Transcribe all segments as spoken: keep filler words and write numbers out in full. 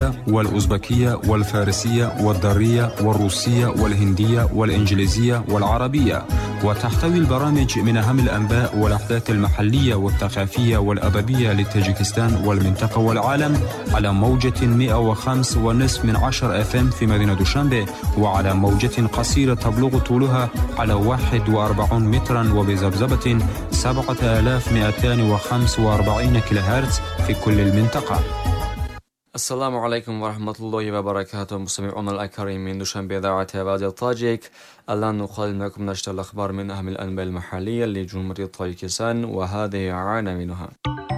التركية والأوزبكية والفارسية والدارية والروسية والهندية والإنجليزية والعربية. وتحتوي البرامج من أهم الأنباء والأحداث المحلية والثقافية والأدبية لتاجيكستان والمنطقة والعالم على موجة مئة وخمسة ونصف من عشر اف ام في مدينة دوشنبه، وعلى موجة قصيرة تبلغ طولها على واحد وأربعين مترا وبذبذبة سبعة آلاف ومئتين وخمسة وأربعين كيلو هرتز في كل المنطقة. السلام عليكم ورحمة الله وبركاته مستمعونا الأكارم من دوشنبه إذاعة بادية الطاجيك. الآن نقدم لكم نشرة الأخبار من أهم الأنباء المحلية لجمهورية طاجيكستان وهذه عناوينها.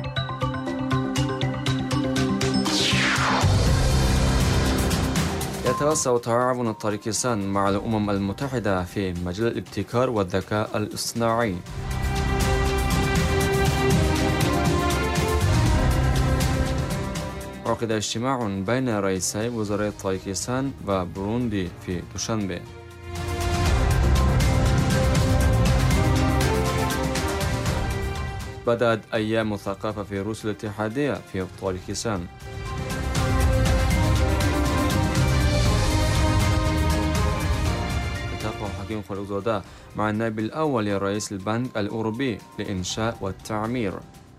يتوسع تعاون طاجيكستان مع الأمم المتحدة في مجال الابتكار والذكاء الاصطناعي. عقد اجتماع بين رئيسي وزراء طاجيكستان وبروندي في دوشنبه. بدأت أيام الثقافة في روسيا الاتحادية في طاجيكستان. التقى حكيم خلوزادة مع النائب الأول لرئيس البنك الأوروبي للإنشاء والتعمير.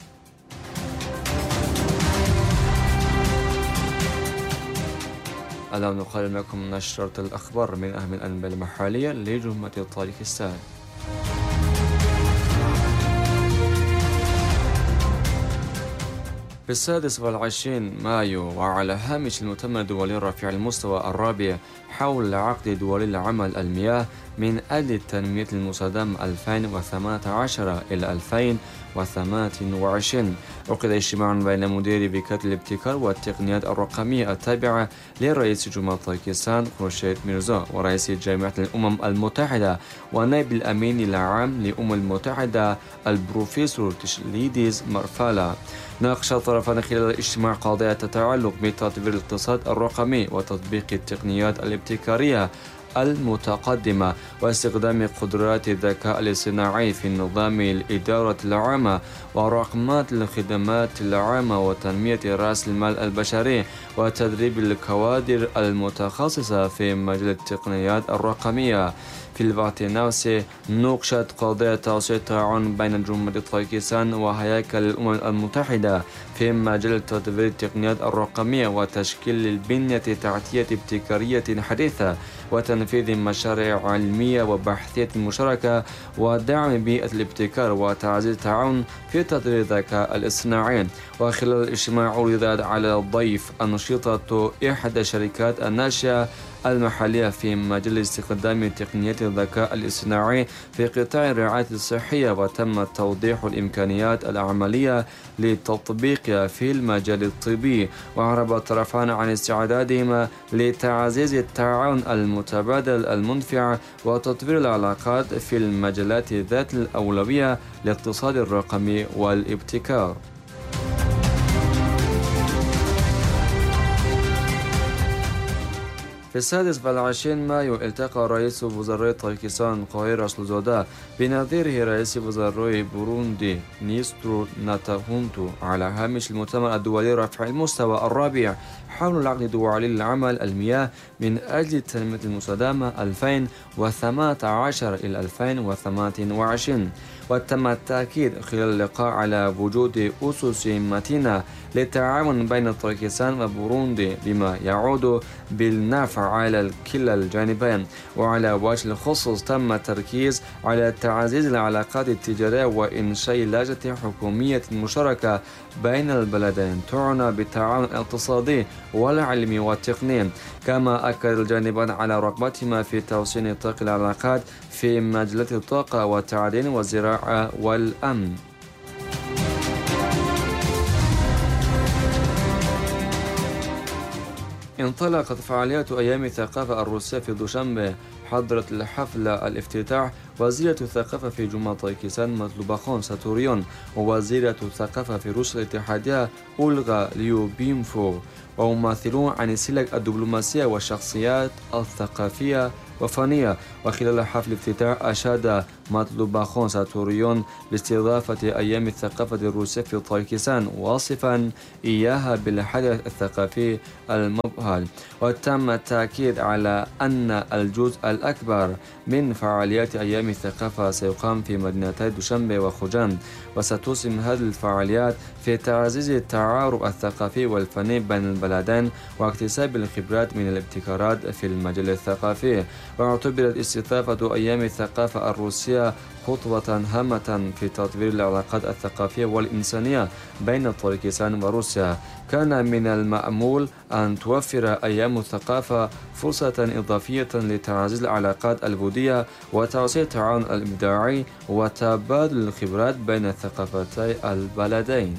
الآن نقدم لكم نشرة الأخبار من أهم الأنباء المحلية لجمهورية طاجيكستان. في السادس والعشرين مايو وعلى هامش المؤتمر الدولي رفيع المستوى الرابع حول عقد دولي العمل المياه من أجل تنمية المستدامة ألفين وثمانية عشر إلى ألفين وثمانية وعشرين. عقد اجتماع بين مدير وكالة الابتكار والتقنيات الرقمية التابعة لرئيس جمهورية طاجيكستان خورشيد ميرزا ورئيس جامعة الأمم المتحدة ونائب الأمين العام للأمم المتحدة البروفيسور تشليديز مارفالا. ناقش الطرفان خلال الاجتماع قضايا تتعلق بتطوير الاقتصاد الرقمي وتطبيق التقنيات الابتكارية المتقدمة واستخدام قدرات الذكاء الاصطناعي في نظام الإدارة العامة ورقمنة الخدمات العامة وتنمية رأس المال البشري وتدريب الكوادر المتخصصة في مجال التقنيات الرقمية. في الوقت نفسه ناقشت قضية توسيع التعاون بين جمهورية طاجيكستان وهياكل الأمم المتحدة في مجال تطوير التقنيات الرقمية وتشكيل البنية التحتية ابتكارية حديثة وتنفيذ مشاريع علمية وبحثية مشتركة ودعم بيئة الابتكار وتعزيز التعاون في تطوير الذكاء الاصطناعي. وخلال الاجتماع عرضت على الضيف أنشطة إحدى الشركات الناشئة المحلية في مجال استخدام تقنيات الذكاء الاصطناعي في قطاع الرعاية الصحية وتم توضيح الإمكانيات العملية لتطبيقها في المجال الطبي. وأعرب الطرفان عن استعدادهما لتعزيز التعاون المتبادل المنفع وتطوير العلاقات في المجالات ذات الأولوية للاقتصاد الرقمي والابتكار. في السادس والعشرين مايو التقى رئيس وزراء طاجيكستان قاهر رسولزاده بنظيره رئيس وزراء بوروندي نيسترو ناتاهونتو على هامش المؤتمر الدولي رفع المستوى الرابع حول العقد الدولي للعمل المياه من أجل تنمية المستدامة ألفين وثمانية عشر إلى ألفين وثمانية وعشرين. وتم التأكيد خلال اللقاء على وجود أسس متينة للتعاون بين طاجيكستان وبوروندي بما يعود بالنفع على كلا الجانبين. وعلى وجه الخصوص تم التركيز على تعزيز العلاقات التجارية وإنشاء لجنة حكومية مشتركة بين البلدين تعنى بالتعاون الاقتصادي والعلمي والتقني. كما أكد الجانبان على رغبتهما في توسيع نطاق العلاقات في مجالات الطاقة والتعدين والزراعة والأمن. انطلقت فعاليات أيام الثقافة الروسية في دوشنبه. حضرت الحفل الافتتاح وزيرة الثقافة في جمهورية طاجيكستان مطلوبخان ساتوريون ووزيرة الثقافة في روسيا الاتحادية أولغا ليوبيمفو وممثلون عن السلك الدبلوماسية والشخصيات الثقافية وفنية. وخلال حفل الافتتاح أشاد مطلوب خان ساتوريون باستضافة أيام الثقافة الروسية في طاجيكستان، واصفا إياها بالحدث الثقافي المبهر. وتم التأكيد على أن الجزء الأكبر من فعاليات أيام الثقافة سيقام في مدينتي دوشنبه وخوجند، وستسهم هذه الفعاليات في تعزيز التعارف الثقافي والفني بين البلدين واكتساب الخبرات من الابتكارات في المجال الثقافي. واعتبرت استضافة أيام الثقافة الروسية خطوة هامة في تطوير العلاقات الثقافية والإنسانية بين طاجيكستان وروسيا. كان من المأمول أن توفر أيام الثقافة فرصة إضافية لتعزيز العلاقات الودية وتوسيع التعاون الإبداعي وتبادل الخبرات بين ثقافتي البلدين.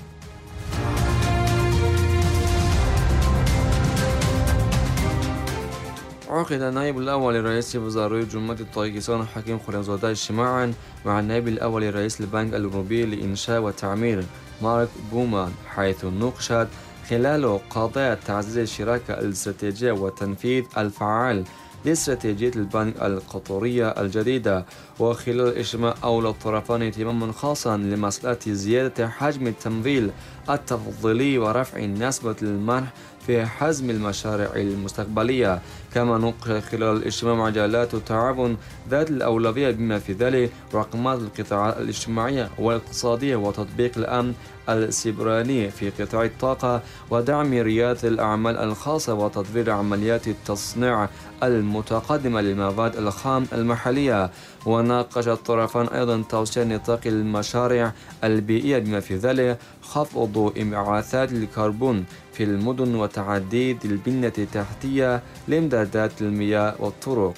عقد النائب الأول لرئيس وزراء جمهورية طاجيكستان حكيم خورمزاده اجتماعا مع النائب الأول لرئيس البنك الأوروبي لإنشاء وتعمير مارك بومان، حيث ناقشت خلاله قضايا تعزيز الشراكة الاستراتيجية والتنفيذ الفعال لاستراتيجية البنك القطرية الجديدة. وخلال الاجتماع أولى الطرفان اهتماما خاصا لمسألة زيادة حجم التمويل التفضيلي ورفع نسبة المنح في حزم المشاريع المستقبلية. كما ناقش خلال الاجتماع مجالات التعاون ذات الأولوية بما في ذلك رقمات القطاعات الاجتماعية والاقتصادية وتطبيق الأمن السيبراني في قطاع الطاقة ودعم ريادة الأعمال الخاصة وتطوير عمليات التصنيع المتقدمة للمواد الخام المحلية. وناقش الطرفان أيضا توسيع نطاق المشاريع البيئية بما في ذلك خفض انبعاثات الكربون في المدن وتعديل البنية التحتية لإمدادات المياه والطرق.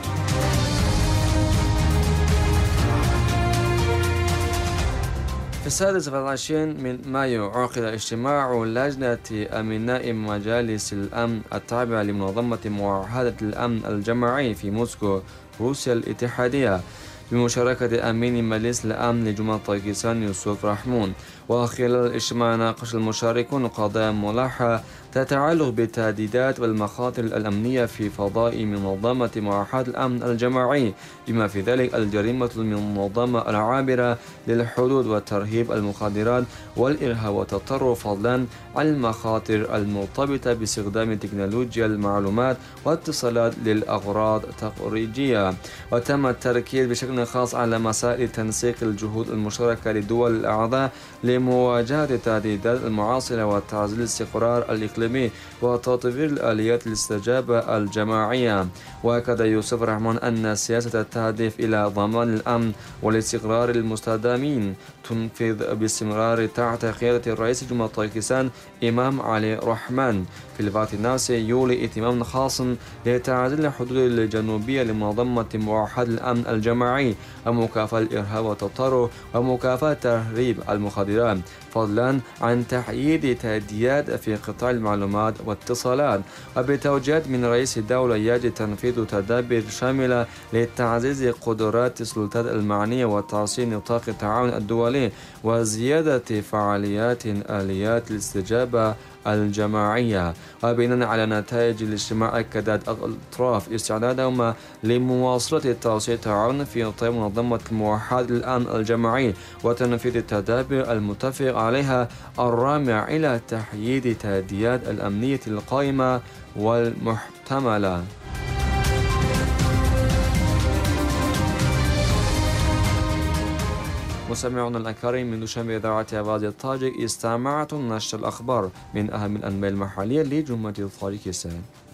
في السادس والعشرين من مايو عقد اجتماع لجنة أمناء مجالس الأمن التابعة لمنظمة معاهدة الأمن الجماعي في موسكو روسيا الاتحادية بمشاركة أمين مجلس الأمن لجمهورية طاجيكستان يوسف رحمون. وخلال الاجتماع ناقش المشاركون قضايا ملحة تتعلق بالتهديدات والمخاطر الأمنية في فضاء منظمة معاهدة الأمن الجماعي بما في ذلك الجريمة المنظمة العابرة للحدود وترهيب المخدرات والإرهاب والتطرف، فضلا عن المخاطر المرتبطة باستخدام تكنولوجيا المعلومات واتصالات للأغراض التخريجية. وتم التركيز بشكل خاص على مسائل تنسيق الجهود المشتركة للدول الأعضاء لمواجهة التهديدات المعاصرة وتعزيز الاستقرار الإقليمي وتطوير الآليات الاستجابة الجماعية. وأكد يوسف رحمون أن السياسة تهدف إلى ضمان الأمن والاستقرار المستدامين تنفذ باستمرار تحت قيادة الرئيس جمهورية طاجيكستان إمام علي رحمن. في الوقت نفسه يولي اهتمام خاص لتعزيز الحدود الجنوبية لمنظمة معاهدة الأمن الجماعي ومكافحة الإرهاب والتطرف ومكافحة تهريب المخدرات، فضلا عن تحييد تهديدات في قطاع المعلومات والاتصالات. وبتوجيهات من رئيس الدولة يجب تنفيذ تدابير شاملة لتعزيز قدرات السلطات المعنية وتوسيع نطاق التعاون الدولي وزيادة فعاليات آليات الاستجابة الجماعية. وبناء على نتائج الاجتماع أكدت الأطراف استعدادهما لمواصلة توسيع التعاون في إطار منظمة معاهدة الأمن الجماعي وتنفيذ التدابير المتفق عليها الرامع إلى تحييد التهديدات الأمنية القائمة والمحتملة. مستمعون الأكارم، من دوشنبه إذاعة آواز الطاجك استمعتم نشر الأخبار من أهم الأنباء المحلية لجمهورية طاجيكستان.